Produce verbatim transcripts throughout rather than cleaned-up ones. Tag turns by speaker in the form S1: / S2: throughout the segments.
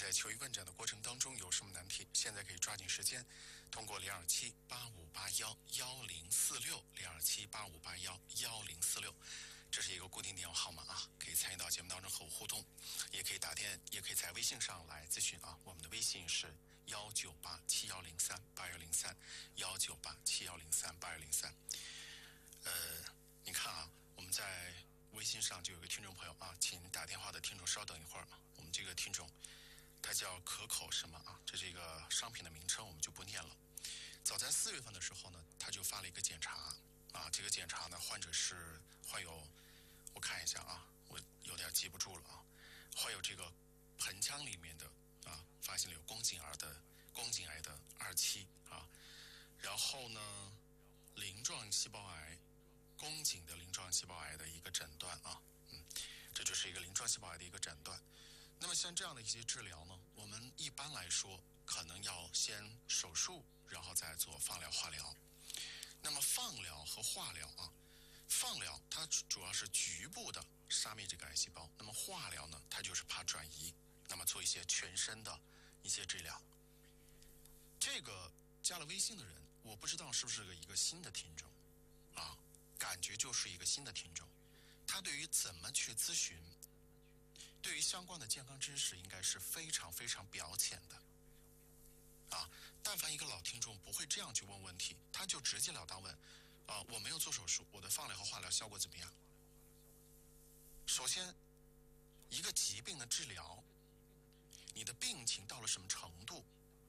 S1: 在求医问诊的过程当中有什么难题，现在可以抓紧时间，通过零二七八五八幺幺零四六零二七八五八幺幺零四六，这是一个固定电话号码啊，可以参与到节目当中和我互动，也可以打电，也可以在微信上来咨询啊。我们的微信是幺九八七幺零三八幺零三幺九八七幺零三八幺零三。呃，你看啊，我们在微信上就有个听众朋友啊，请打电话的听众稍等一会儿啊。我们这个听众他叫可口什么啊，这是一个商品的名称，我们就不念了。早在四月份的时候呢，他就发了一个检查啊，这个检查呢，患者是患有，我看一下啊，我有点记不住了啊，患有这个盆腔里面的啊，发现了有宫颈癌的宫颈癌的二期啊，然后呢，鳞状细胞癌。宫颈的鳞状细胞癌的一个诊断啊，嗯，这就是一个鳞状细胞癌的一个诊断。那么像这样的一些治疗呢，我们一般来说可能要先手术，然后再做放疗、化疗。那么放疗和化疗啊，放疗它主要是局部的杀灭这个癌细胞，那么化疗呢，它就是怕转移，那么做一些全身的一些治疗。这个加了微信的人，我不知道是不是一个新的听众啊。感觉就是一个新的听众，他对于怎么去咨询，对于相关的健康知识应该是非常非常表浅的啊。但凡一个老听众不会这样去问问题，他就直截了当问啊，我没有做手术，我的放疗和化疗效果怎么样？首先，一个疾病的治疗，你的病情到了什么程度，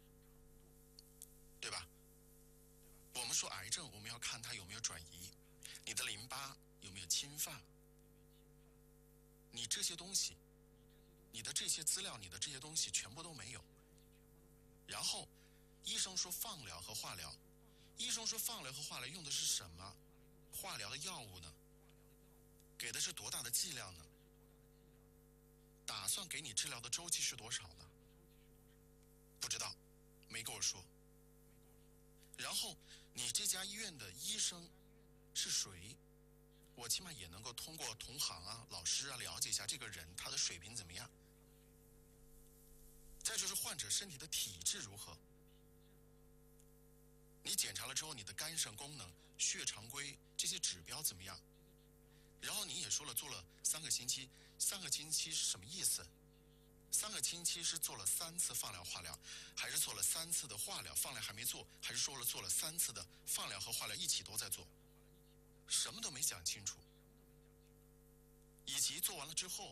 S1: 对吧？我们说癌症，我们要看它有没有转移。你的淋巴有没有侵犯？你这些东西，你的这些资料，你的这些东西全部都没有。然后，医生说放疗和化疗，医生说放疗和化疗用的是什么？化疗的药物呢？给的是多大的剂量呢？打算给你治疗的周期是多少呢？不知道，没跟我说。然后，你这家医院的医生是谁？我起码也能够通过同行啊、老师啊了解一下这个人他的水平怎么样。再就是患者身体的体质如何。你检查了之后，你的肝肾功能、血常规这些指标怎么样？然后你也说了做了三个星期，三个星期是什么意思？三个星期是做了三次放疗化疗，还是做了三次的化疗，放疗还没做，还是说了做了三次的放疗和化疗一起都在做？什么都没讲清楚，以及做完了之后，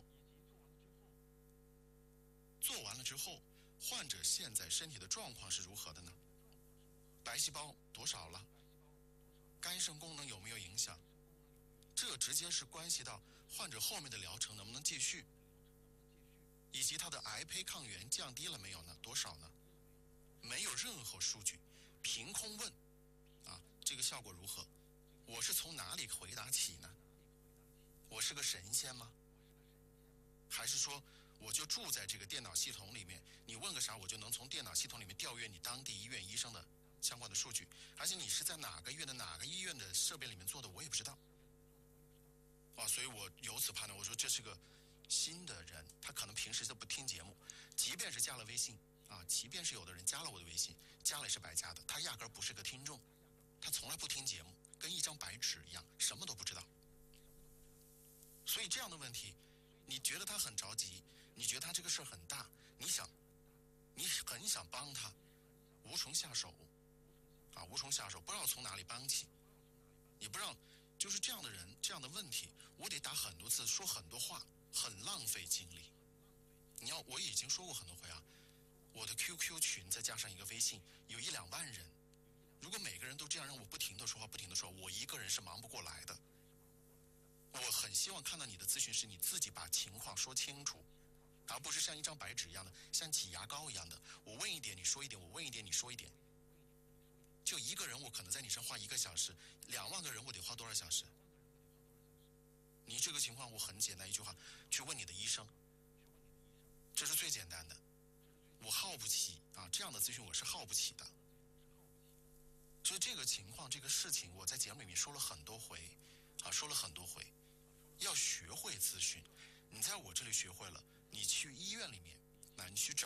S1: 做完了之后，患者现在身体的状况是如何的呢？白细胞多少了？肝肾功能有没有影响？这直接是关系到患者后面的疗程能不能继续，以及他的癌胚抗原降低了没有呢？多少呢？没有任何数据，凭空问，啊，这个效果如何？我是从哪里回答起呢？我是个神仙吗？还是说我就住在这个电脑系统里面，你问个啥我就能从电脑系统里面调阅你当地医院医生的相关的数据？而且你是在哪个医院的哪个医院的设备里面做的，我也不知道啊。所以我由此判断，我说这是个新的人，他可能平时就不听节目，即便是加了微信啊，即便是有的人加了我的微信，加了也是白加的，他压根不是个听众，他从来不听节目，跟一张白纸一样，什么都不知道。所以这样的问题，你觉得他很着急，你觉得他这个事儿很大，你想，你很想帮他，无从下手，啊，无从下手，不知道从哪里帮起，也不知道，就是这样的人，这样的问题，我得打很多次，说很多话，很浪费精力。你要，我已经说过很多回啊，我的 Q Q 群再加上一个微信，有一两万人，如果每个人都这样让我不停的说话，不停的说，我一个人是忙不过来的。我很希望看到你的咨询是你自己把情况说清楚，而不是像一张白纸一样的，像挤牙膏一样的，我问一点你说一点，我问一点你说一点。就一个人我可能在你身花一个小时，两万个人我得花多少小时？你这个情况我很简单一句话，去问你的医生，这是最简单的。我耗不起啊，这样的咨询我是耗不起的。所以这个情况这个事情我在节目里面说了很多回啊，说了很多回。要学会咨询，你在我这里学会了，你去医院里面，那你去找